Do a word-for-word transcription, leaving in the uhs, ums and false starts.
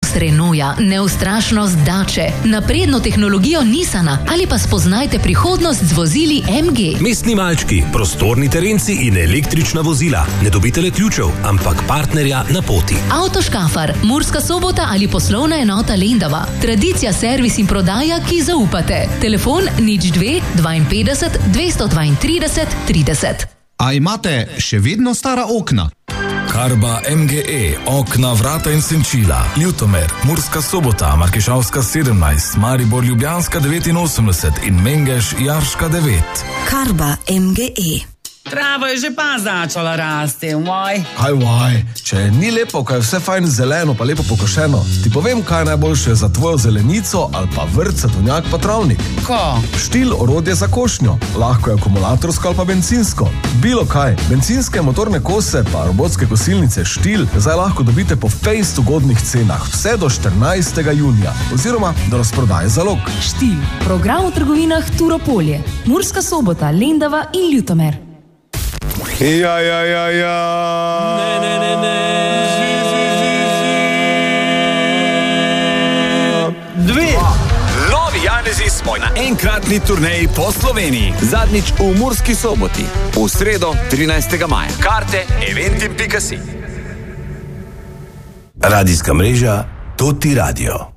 Preprost Renaulta, neustrašnost Dače, napredno tehnologijo Nissana ali pa spoznajte prihodnost z vozili M G. Mestni malčki, prostorni terenci in električna vozila. Ne dobite le ključev, ampak partnerja na poti. Avtoškafar, Murska Sobota ali poslovna enota Lendava. Tradicija, servis in prodaja, ki zaupate. Telefon nič dve dvainpetdeset dvesto dvaintrideset trideset. A imate še vedno stara okna? Karba M G E, okna, vrata in senčila. Ljutomer, Murska Sobota, Markešavska sedemnajst, Maribor Ljubljanska devetinosemdeset in Mengeš Jarška devet. Karba M G E. Trava je že pa začala rasti, vaj. Kaj vaj, če ni lepo, kaj je vse fajn zeleno pa lepo pokošeno, ti povem, kaj je najboljše za tvojo zelenico ali pa vrt, sadovnjak pa travnik. Ko? Štil orodje za košnjo, lahko je akumulatorsko ali pa bencinsko. Bilo kaj, bencinske motorne kose pa robotske kosilnice Štil zdaj lahko dobite po fejst ugodnih cenah vse do štirinajstega junija oziroma do razprodaje zalog. Štil, program v trgovinah Turopolje, Murska Sobota, Lendava in Ljutomer. Ja, ja, ja, ja. Ne, ne, ne, ne. Zi, zi, zi, zi. Dve. Novi Janezi smo na enkratni turneji po Sloveniji. Zadnjič v Murski Soboti. V sredo, trinajstega maja. Karte eventim pika si. Radijska mreža Toti Radio.